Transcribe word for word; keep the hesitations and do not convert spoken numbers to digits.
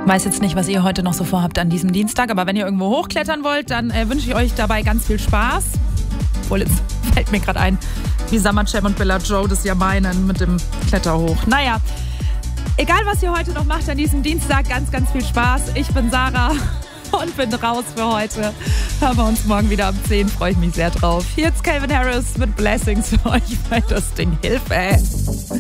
Weiß jetzt nicht, was ihr heute noch so vorhabt an diesem Dienstag, aber wenn ihr irgendwo hochklettern wollt, dann äh, wünsche ich euch dabei ganz viel Spaß. Obwohl, jetzt fällt mir gerade ein, wie Summer Jam und Bella Joe das ja meinen mit dem Kletterhoch. Naja, egal was ihr heute noch macht an diesem Dienstag, ganz, ganz viel Spaß. Ich bin Sarah und bin raus für heute. Hören wir uns morgen wieder um zehn, freue ich mich sehr drauf. Hier ist Calvin Harris mit Blessings für euch bei das Ding. Hilfe!